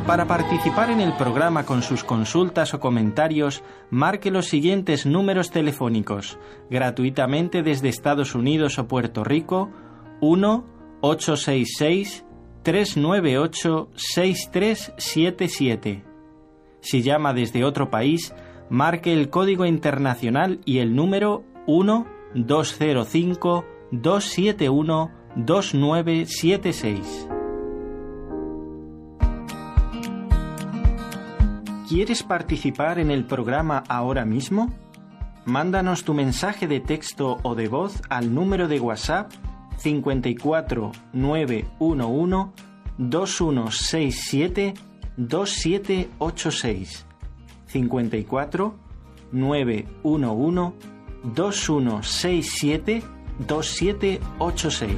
Para participar en el programa con sus consultas o comentarios, marque los siguientes números telefónicos, gratuitamente desde Estados Unidos o Puerto Rico: 1-866-398-6377. Si llama desde otro país, marque el código internacional y el número 1-205-271-2976. ¿Quieres participar en el programa ahora mismo? Mándanos tu mensaje de texto o de voz al número de WhatsApp 54 911 2167 2786. 54 911 2167 2786.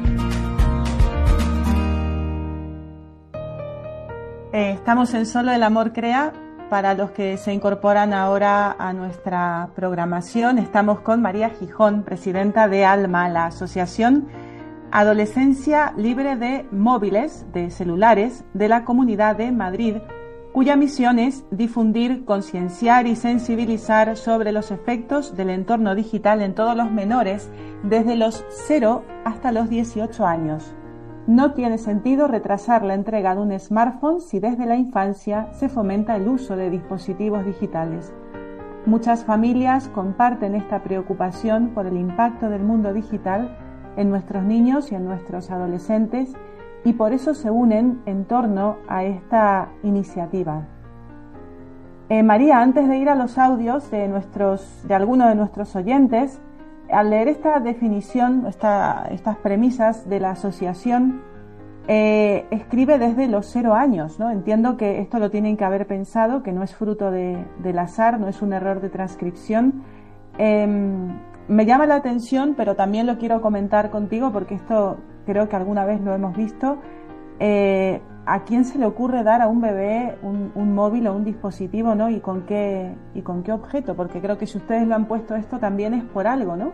Estamos en Solo el Amor Crea. Para los que se incorporan ahora a nuestra programación, estamos con María Gijón, presidenta de ALMA, la Asociación Adolescencia Libre de Móviles, de Celulares, de la Comunidad de Madrid, cuya misión es difundir, concienciar y sensibilizar sobre los efectos del entorno digital en todos los menores, desde los 0 hasta los 18 años. No tiene sentido retrasar la entrega de un smartphone si desde la infancia se fomenta el uso de dispositivos digitales. Muchas familias comparten esta preocupación por el impacto del mundo digital en nuestros niños y en nuestros adolescentes, y por eso se unen en torno a esta iniciativa. María, antes de ir a los audios de algunos de nuestros oyentes, al leer esta definición, estas premisas de la asociación, escribe desde los 0 años, ¿no? Entiendo que esto lo tienen que haber pensado, que no es fruto del azar, no es un error de transcripción. Me llama la atención, pero también lo quiero comentar contigo porque esto creo que alguna vez lo hemos visto. ¿A quién se le ocurre dar a un bebé un móvil o un dispositivo, ¿no? ¿Y con qué objeto? Porque creo que si ustedes lo han puesto esto también es por algo, ¿no?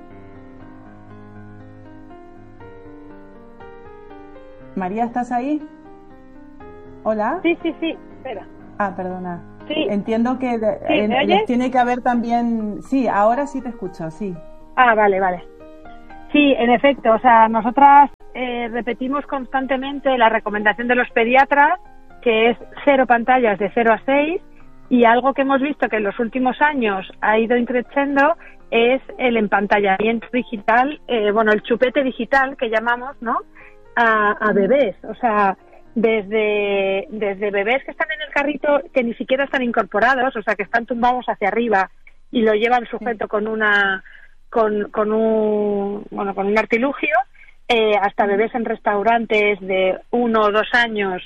María, ¿estás ahí? ¿Hola? Sí, espera. Perdona. Sí. Entiendo que les tiene que haber también... Sí, ahora sí te escucho, sí. Vale. Sí, en efecto, o sea, nosotras repetimos constantemente la recomendación de los pediatras, que es 0 pantallas de 0 a 6, y algo que hemos visto que en los últimos años ha ido increciendo es el empantallamiento digital, el chupete digital que llamamos, ¿no?, a bebés. O sea, desde bebés que están en el carrito que ni siquiera están incorporados, o sea, que están tumbados hacia arriba y lo llevan sujeto con un artilugio, hasta bebés en restaurantes de 1 o 2 años,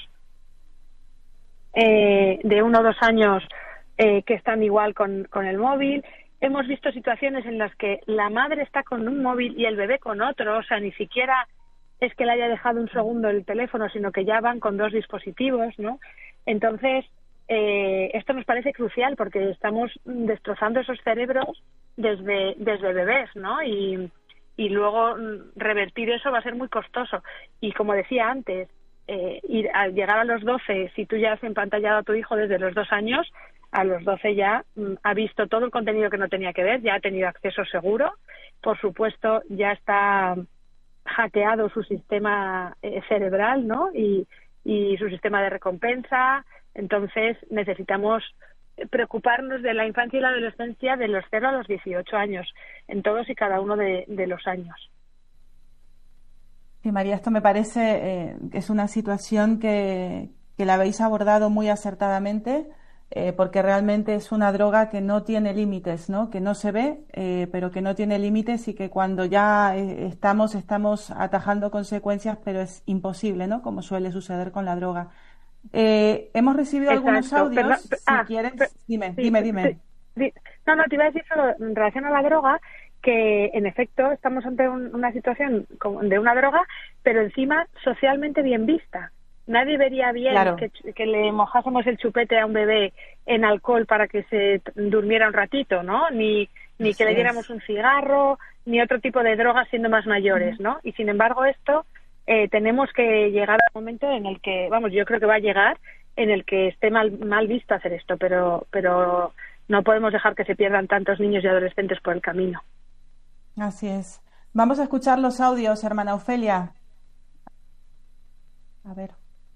que están igual con el móvil. Hemos visto situaciones en las que la madre está con un móvil y el bebé con otro, o sea, ni siquiera es que le haya dejado un segundo el teléfono, sino que ya van con 2 dispositivos, ¿no? Entonces, esto nos parece crucial porque estamos destrozando esos cerebros desde bebés, ¿no? Y luego revertir eso va a ser muy costoso. Y como decía antes, al llegar a los 12, si tú ya has empantallado a tu hijo desde los 2 años, a los 12 ya ha visto todo el contenido que no tenía que ver, ya ha tenido acceso seguro, por supuesto ya está hackeado su sistema cerebral, ¿no? Y su sistema de recompensa. Entonces necesitamos preocuparnos de la infancia y la adolescencia de los 0 a los 18 años, en todos y cada uno de los años. Sí, María, esto me parece que es una situación que la habéis abordado muy acertadamente, porque realmente es una droga que no tiene límites, ¿no? Que no se ve, pero que no tiene límites, y que cuando ya estamos atajando consecuencias, pero es imposible, ¿no? Como suele suceder con la droga. Hemos recibido algunos audios. Dime. No, te iba a decir solo en relación a la droga, que en efecto estamos ante una situación de una droga, pero encima socialmente bien vista. Nadie vería bien, claro, que le mojásemos el chupete a un bebé en alcohol para que se durmiera un ratito, ¿no? Ni que le diéramos un cigarro, ni otro tipo de drogas siendo más mayores, ¿no? Y sin embargo esto tenemos que llegar al momento en el que, yo creo que va a llegar, en el que esté mal visto hacer esto, pero no podemos dejar que se pierdan tantos niños y adolescentes por el camino. Así es. Vamos a escuchar los audios, hermana Ofelia. A ver.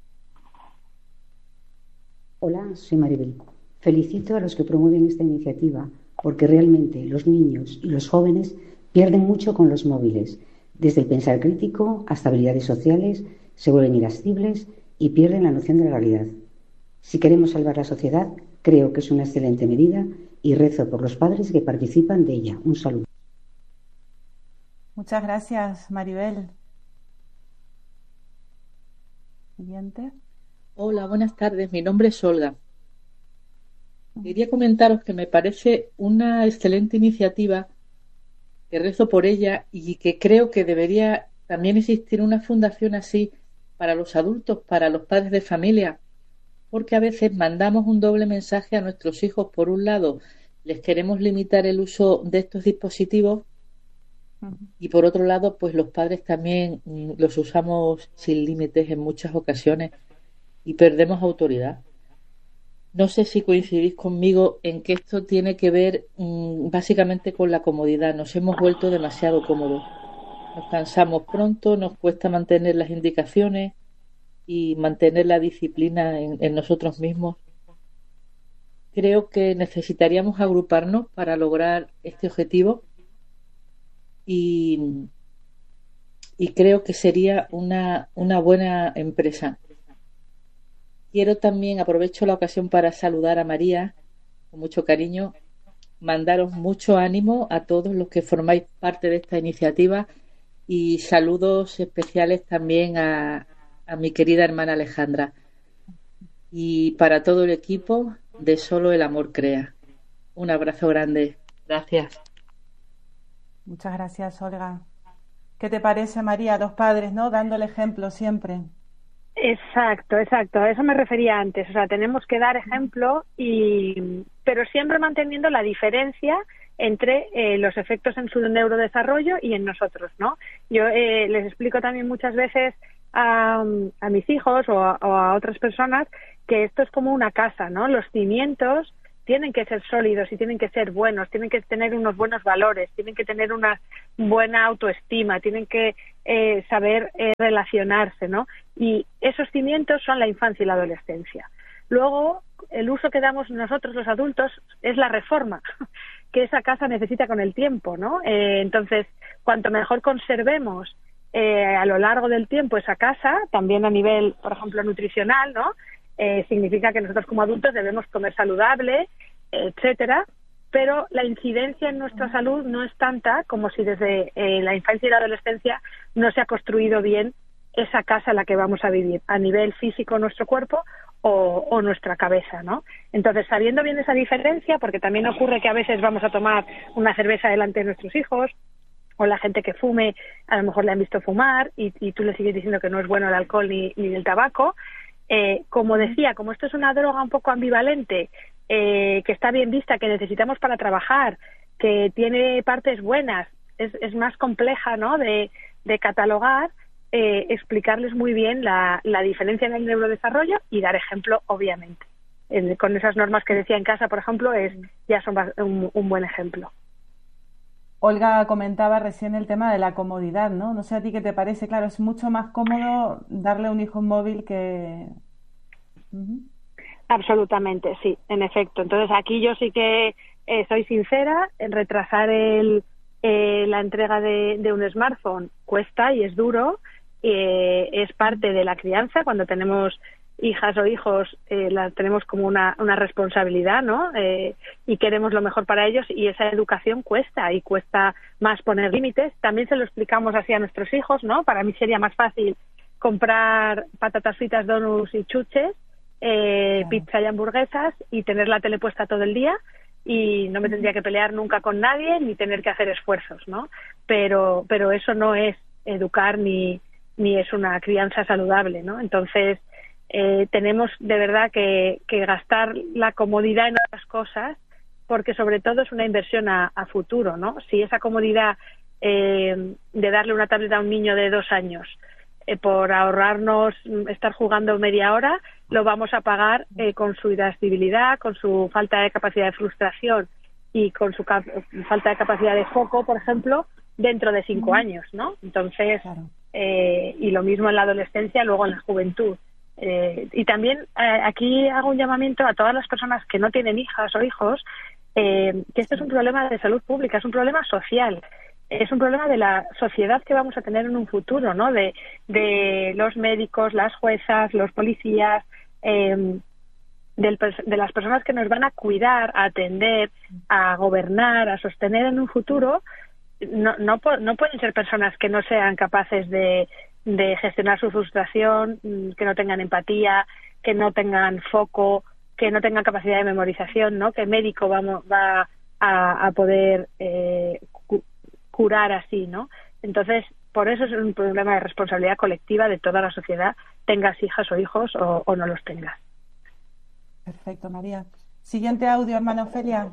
Hola, soy Maribel. Felicito a los que promueven esta iniciativa porque realmente los niños y los jóvenes pierden mucho con los móviles. Desde el pensar crítico hasta habilidades sociales se vuelven irascibles y pierden la noción de la realidad. Si queremos salvar la sociedad, creo que es una excelente medida y rezo por los padres que participan de ella. Un saludo. Muchas gracias, Maribel. Siguiente. Hola, buenas tardes. Mi nombre es Olga. Quería comentaros que me parece una excelente iniciativa, que rezo por ella y que creo que debería también existir una fundación así para los adultos, para los padres de familia, porque a veces mandamos un doble mensaje a nuestros hijos. Por un lado, les queremos limitar el uso de estos dispositivos y por otro lado, pues los padres también los usamos sin límites en muchas ocasiones y perdemos autoridad. No sé si coincidís conmigo en que esto tiene que ver básicamente con la comodidad. Nos hemos vuelto demasiado cómodos. Nos cansamos pronto, nos cuesta mantener las indicaciones y mantener la disciplina en nosotros mismos. Creo que necesitaríamos agruparnos para lograr este objetivo y creo que sería una buena empresa. Quiero también, aprovecho la ocasión para saludar a María con mucho cariño, mandaros mucho ánimo a todos los que formáis parte de esta iniciativa y saludos especiales también a mi querida hermana Alejandra y para todo el equipo de Solo el Amor Crea. Un abrazo grande. Gracias. Muchas gracias, Olga. ¿Qué te parece, María? Los padres, ¿no? Dando el ejemplo siempre. Exacto. A eso me refería antes. O sea, tenemos que dar ejemplo, pero siempre manteniendo la diferencia entre los efectos en su neurodesarrollo y en nosotros, ¿no? Yo les explico también muchas veces a mis hijos o a otras personas que esto es como una casa, ¿no? Los cimientos tienen que ser sólidos y tienen que ser buenos, tienen que tener unos buenos valores, tienen que tener una buena autoestima, tienen que saber relacionarse, ¿no? Y esos cimientos son la infancia y la adolescencia. Luego, el uso que damos nosotros los adultos es la reforma que esa casa necesita con el tiempo, ¿no? Entonces, cuanto mejor conservemos a lo largo del tiempo esa casa, también a nivel, por ejemplo, nutricional, ¿no? Significa que nosotros como adultos debemos comer saludable, etcétera, pero la incidencia en nuestra salud no es tanta como si desde la infancia y la adolescencia no se ha construido bien esa casa en la que vamos a vivir, a nivel físico nuestro cuerpo o nuestra cabeza, ¿no? Entonces, sabiendo bien esa diferencia, porque también ocurre que a veces vamos a tomar una cerveza delante de nuestros hijos, o la gente que fume, a lo mejor le han visto fumar y tú le sigues diciendo que no es bueno el alcohol ni el tabaco. Como decía, como esto es una droga un poco ambivalente, que está bien vista, que necesitamos para trabajar, que tiene partes buenas, es más compleja, ¿no?, de catalogar, explicarles muy bien la diferencia en el neurodesarrollo y dar ejemplo, obviamente. Con esas normas que decía en casa, por ejemplo, ya son un buen ejemplo. Olga comentaba recién el tema de la comodidad, ¿no? No sé a ti qué te parece. Claro, es mucho más cómodo darle a un hijo un móvil que... Absolutamente, sí, en efecto. Entonces, aquí yo sí que soy sincera, en retrasar la entrega de un smartphone cuesta y es duro, es parte de la crianza. Cuando tenemos hijas o hijos, las tenemos como una responsabilidad, ¿no? Y queremos lo mejor para ellos, y esa educación cuesta, y cuesta más poner límites. También se lo explicamos así a nuestros hijos, ¿no? Para mí sería más fácil comprar patatas fritas, donuts y chuches, pizza y hamburguesas, y tener la tele puesta todo el día, y no me tendría que pelear nunca con nadie ni tener que hacer esfuerzos, ¿no? Pero eso no es educar ni es una crianza saludable, ¿no? Entonces, tenemos de verdad que gastar la comodidad en otras cosas, porque sobre todo es una inversión a futuro, ¿no? Si esa comodidad de darle una tableta a un niño de 2 años por ahorrarnos estar jugando media hora, lo vamos a pagar con su irascibilidad, con su falta de capacidad de frustración y con su falta de capacidad de foco, por ejemplo, dentro de 5 años, ¿no? Entonces, claro. Y lo mismo en la adolescencia, luego en la juventud. Y también aquí hago un llamamiento a todas las personas que no tienen hijas o hijos, que este es un problema de salud pública, es un problema social, es un problema de la sociedad que vamos a tener en un futuro, ¿no? De los médicos, las juezas, los policías, de las personas que nos van a cuidar, a atender, a gobernar, a sostener en un futuro. No pueden ser personas que no sean capaces de gestionar su frustración, que no tengan empatía, que no tengan foco, que no tengan capacidad de memorización, ¿no? Que médico va a poder curar así, ¿no? Entonces, por eso es un problema de responsabilidad colectiva de toda la sociedad, tengas hijas o hijos o no los tengas. Perfecto, María. Siguiente audio, hermana Ofelia.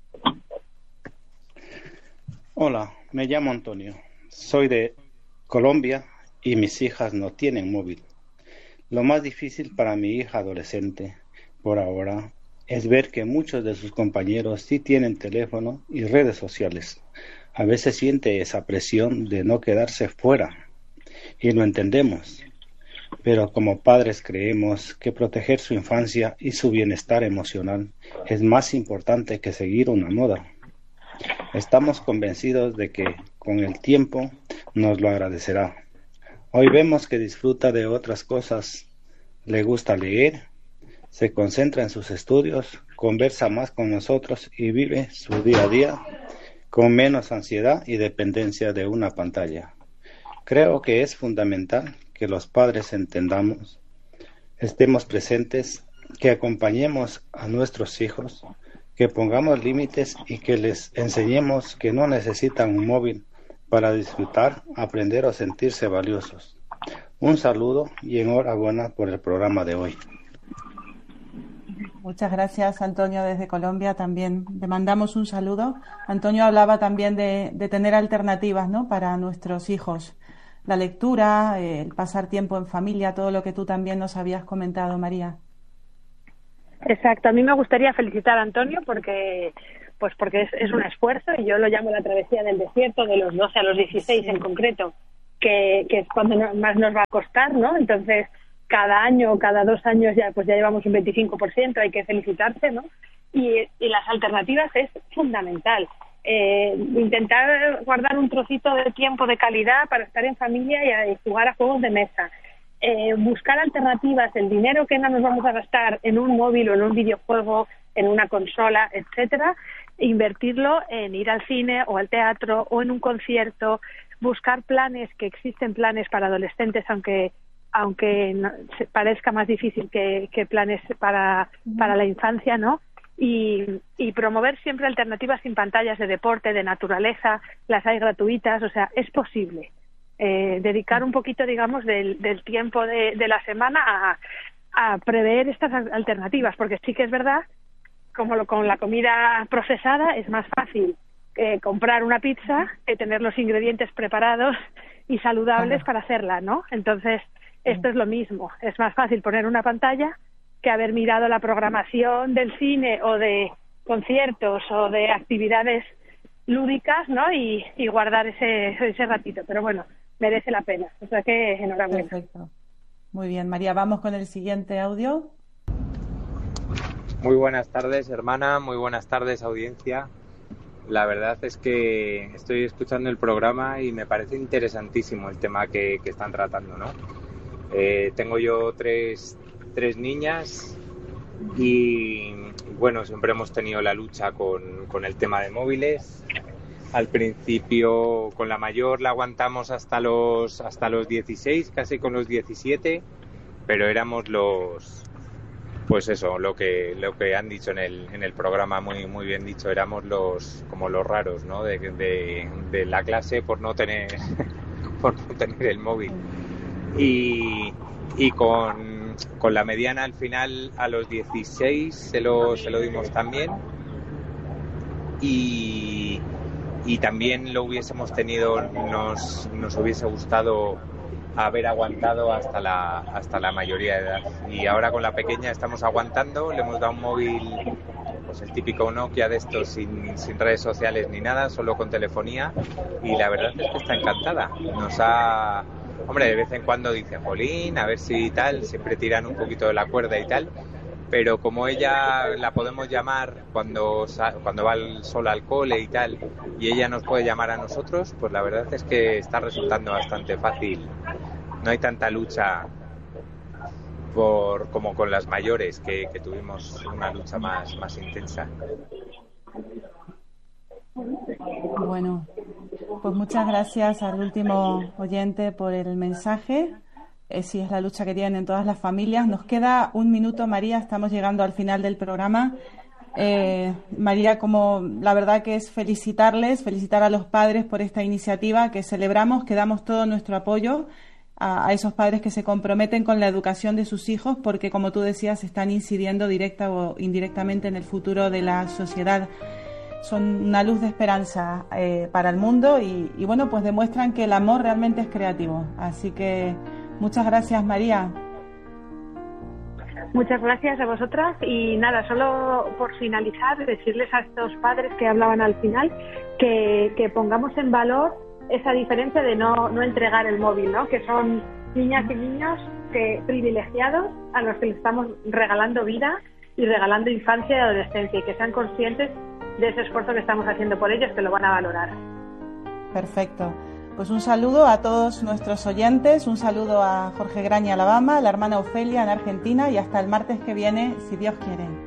Hola, me llamo Antonio. Soy de Colombia y mis hijas no tienen móvil. Lo más difícil para mi hija adolescente, por ahora, es ver que muchos de sus compañeros sí tienen teléfono y redes sociales. A veces siente esa presión de no quedarse fuera, y lo entendemos. Pero como padres creemos que proteger su infancia y su bienestar emocional es más importante que seguir una moda. Estamos convencidos de que con el tiempo nos lo agradecerá. Hoy vemos que disfruta de otras cosas, le gusta leer, se concentra en sus estudios, conversa más con nosotros y vive su día a día con menos ansiedad y dependencia de una pantalla. Creo que es fundamental que los padres entendamos, estemos presentes, que acompañemos a nuestros hijos, que pongamos límites y que les enseñemos que no necesitan un móvil para disfrutar, aprender o sentirse valiosos. Un saludo y enhorabuena por el programa de hoy. Muchas gracias, Antonio, desde Colombia también. Le mandamos un saludo. Antonio hablaba también de tener alternativas, ¿no?, para nuestros hijos. La lectura, el pasar tiempo en familia, todo lo que tú también nos habías comentado, María. Exacto. A mí me gustaría felicitar a Antonio porque es un esfuerzo, y yo lo llamo la travesía del desierto, de los 12 a los 16 sí. En concreto, que es cuando más nos va a costar, ¿no? Entonces, cada año o cada 2 años ya llevamos un 25%, hay que felicitarse, ¿no? Y las alternativas es fundamental. Intentar guardar un trocito de tiempo de calidad para estar en familia y jugar a juegos de mesa. Buscar alternativas, el dinero que no nos vamos a gastar en un móvil o en un videojuego, en una consola, etcétera, invertirlo en ir al cine o al teatro o en un concierto, buscar planes, que existen planes para adolescentes, aunque parezca más difícil que planes para la infancia, ¿no? Y promover siempre alternativas sin pantallas de deporte, de naturaleza, las hay gratuitas, o sea, es posible. Dedicar un poquito, digamos, del tiempo de la semana a prever estas alternativas, porque sí que es verdad, como con la comida procesada, es más fácil comprar una pizza que tener los ingredientes preparados y saludables para hacerla, ¿no? Entonces, esto es lo mismo, es más fácil poner una pantalla que haber mirado la programación del cine o de conciertos o de actividades lúdicas, ¿no? Y guardar ese ratito, pero bueno, merece la pena, o sea que enhorabuena. Perfecto. Muy bien, María, vamos con el siguiente audio. Muy buenas tardes, hermana, muy buenas tardes, audiencia. La verdad es que estoy escuchando el programa y me parece interesantísimo el tema que están tratando, ¿no? Tengo yo tres niñas y bueno, siempre hemos tenido la lucha con el tema de móviles. Al principio con la mayor la aguantamos hasta los 16, casi con los 17, pero éramos pues eso, lo que han dicho en el programa, muy bien dicho, éramos como los raros, ¿no? de la clase por no tener el móvil. Y con la mediana al final a los 16 se lo dimos también, y también lo hubiésemos tenido, nos hubiese gustado haber aguantado hasta la mayoría de edad. Y ahora con la pequeña estamos aguantando, le hemos dado un móvil, pues el típico Nokia de estos sin redes sociales ni nada, solo con telefonía, y la verdad es que está encantada. Hombre, de vez en cuando dice, jolín, a ver si tal, siempre tiran un poquito de la cuerda y tal, pero como ella la podemos llamar cuando va sola al cole y tal, y ella nos puede llamar a nosotros, pues la verdad es que está resultando bastante fácil. No hay tanta lucha como con las mayores, que tuvimos una lucha más intensa. Bueno, pues muchas gracias al último oyente por el mensaje. Sí, es la lucha que tienen en todas las familias. Nos queda un minuto, María, estamos llegando al final del programa. María, como la verdad que es felicitar a los padres por esta iniciativa que celebramos, que damos todo nuestro apoyo a esos padres que se comprometen con la educación de sus hijos, porque como tú decías, están incidiendo directa o indirectamente en el futuro de la sociedad. Son una luz de esperanza para el mundo y bueno, pues demuestran que el amor realmente es creativo. Así que muchas gracias, María. Muchas gracias a vosotras y nada, solo por finalizar, decirles a estos padres que hablaban al final que pongamos en valor esa diferencia de no entregar el móvil, ¿no? Que son niñas y niños privilegiados a los que les estamos regalando vida y regalando infancia y adolescencia, y que sean conscientes de ese esfuerzo que estamos haciendo por ellos, que lo van a valorar. Perfecto. Pues un saludo a todos nuestros oyentes, un saludo a Jorge Graña, Alabama, a la hermana Ofelia en Argentina, y hasta el martes que viene, si Dios quiere.